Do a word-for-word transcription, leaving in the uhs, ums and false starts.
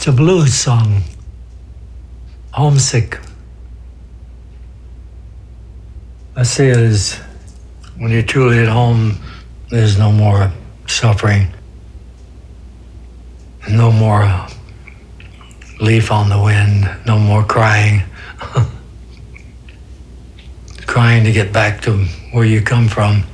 It's a blues song. Homesick. I see it as when you're truly at home, there's no more suffering, no more leaf on the wind, no more crying. Crying to get back to where you come from.